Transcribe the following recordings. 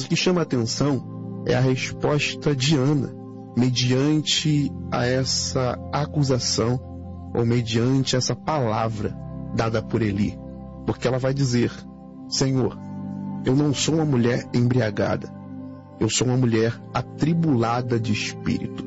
Mas o que chama a atenção é a resposta de Ana, mediante a essa acusação, ou mediante essa palavra dada por Eli. Porque ela vai dizer: Senhor, eu não sou uma mulher embriagada, eu sou uma mulher atribulada de espírito.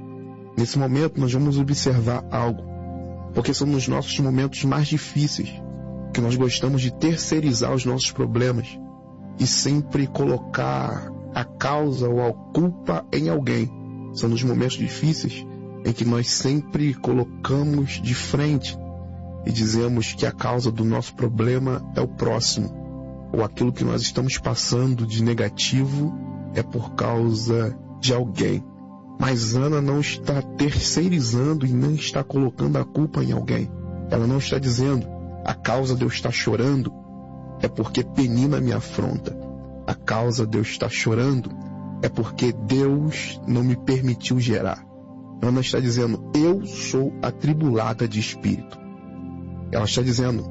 Nesse momento nós vamos observar algo, porque são nos nossos momentos mais difíceis que nós gostamos de terceirizar os nossos problemas e sempre colocar a causa ou a culpa em alguém. São nos momentos difíceis em que nós sempre colocamos de frente e dizemos que a causa do nosso problema é o próximo, ou aquilo que nós estamos passando de negativo é por causa de alguém. Mas Ana não está terceirizando e nem está colocando a culpa em alguém. Ela não está dizendo: a causa de eu estar chorando é porque Penina me afronta. A causa de eu estar chorando é porque Deus não me permitiu gerar. Ana está dizendo: eu sou atribulada de espírito. Ela está dizendo: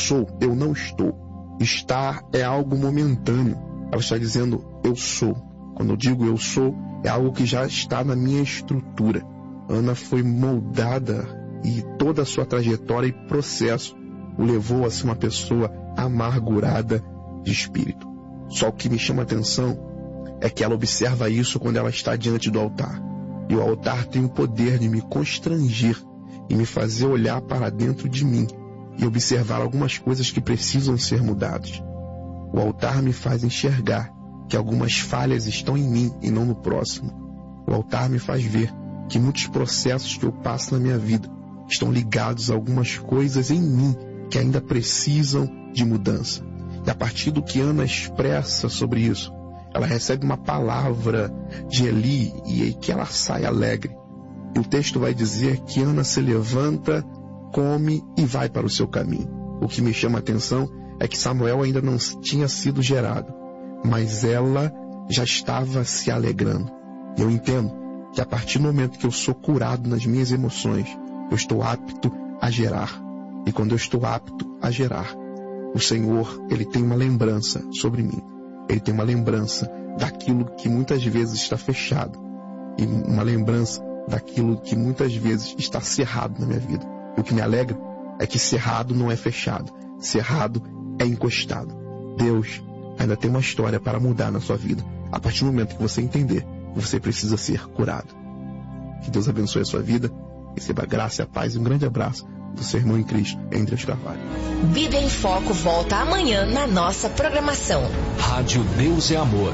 eu não estou. Estar é algo momentâneo. Ela está dizendo: eu sou. Quando eu digo eu sou, é algo que já está na minha estrutura. Ana foi moldada e toda a sua trajetória e processo o levou a ser uma pessoa amargurada de espírito. Só o que me chama a atenção é que ela observa isso quando ela está diante do altar. E o altar tem o poder de me constranger e me fazer olhar para dentro de mim e observar algumas coisas que precisam ser mudadas. O altar me faz enxergar que algumas falhas estão em mim e não no próximo. O altar me faz ver que muitos processos que eu passo na minha vida estão ligados a algumas coisas em mim que ainda precisam de mudança. E a partir do que Ana expressa sobre isso, ela recebe uma palavra de Eli e que ela sai alegre. E o texto vai dizer que Ana se levanta, come e vai para o seu caminho. O que me chama a atenção é que Samuel ainda não tinha sido gerado, mas ela já estava se alegrando. E eu entendo que a partir do momento que eu sou curado nas minhas emoções, eu estou apto a gerar. E quando eu estou apto a gerar, o Senhor, Ele tem uma lembrança sobre mim. Ele tem uma lembrança daquilo que muitas vezes está fechado e uma lembrança daquilo que muitas vezes está cerrado na minha vida. E o que me alegra é que cerrado não é fechado, cerrado é encostado. Deus ainda tem uma história para mudar na sua vida, a partir do momento que você entender que você precisa ser curado. Que Deus abençoe a sua vida, receba a graça e a paz e um grande abraço do seu irmão em Cristo, Andreas Carvalho. Bíblia em Foco volta amanhã na nossa programação. Rádio Deus é Amor.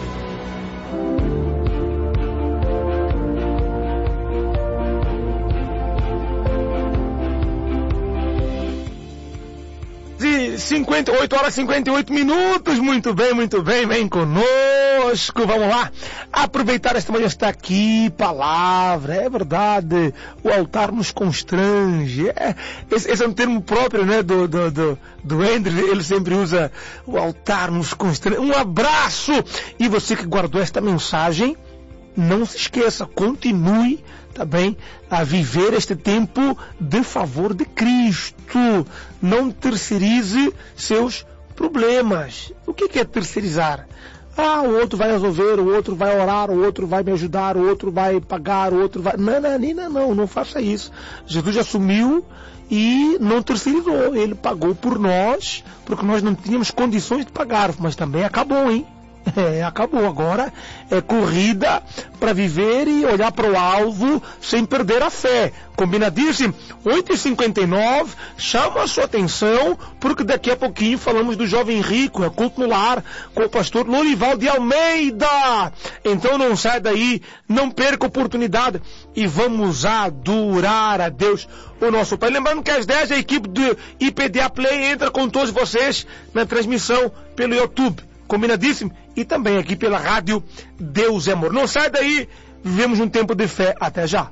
De 58 horas e 58 minutos, muito bem, vem conosco, vamos lá, aproveitar esta manhã, está aqui, palavra, é verdade, o altar nos constrange, esse é um termo próprio, né, do Andrew, ele sempre usa, o altar nos constrange, um abraço, e você que guardou esta mensagem, não se esqueça, continue também a viver este tempo de favor de Cristo. Não terceirize seus problemas. O que é terceirizar? O outro vai resolver, o outro vai orar, o outro vai me ajudar, o outro vai pagar, o outro vai... Não faça isso. Jesus assumiu e não terceirizou. Ele pagou por nós, porque nós não tínhamos condições de pagar, mas também acabou, hein? Acabou. Agora é corrida para viver e olhar para o alvo sem perder a fé. Combinadíssimo? 8h59, chama a sua atenção, porque daqui a pouquinho falamos do jovem rico, culto no lar, com o pastor Lorival de Almeida. Então não sai daí, não perca a oportunidade e vamos adorar a Deus, o nosso Pai. Lembrando que às 10 a equipe do IPDA Play entra com todos vocês na transmissão pelo YouTube. Combinadíssimo? E também aqui pela rádio Deus é Amor. Não sai daí, vivemos um tempo de fé. Até já.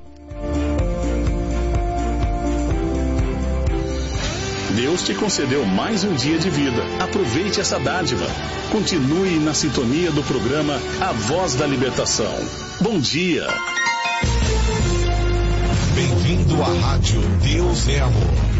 Deus te concedeu mais um dia de vida. Aproveite essa dádiva. Continue na sintonia do programa A Voz da Libertação. Bom dia. Bem-vindo à rádio Deus é Amor.